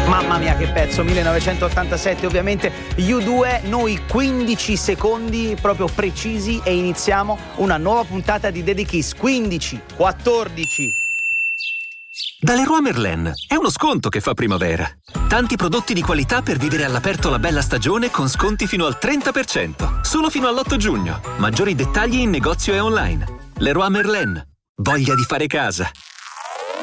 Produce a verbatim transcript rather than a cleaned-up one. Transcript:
Mamma mia che pezzo, millenovecentottantasette ovviamente, U due, noi quindici secondi proprio precisi e iniziamo una nuova puntata di Daily Kiss. Quindici, quattordici. Da Leroy Merlin è uno sconto che fa primavera. Tanti prodotti di qualità per vivere all'aperto la bella stagione con sconti fino al trenta per cento. Solo fino all'otto giugno. Maggiori dettagli in negozio e online. Leroy Merlin. Voglia di fare casa.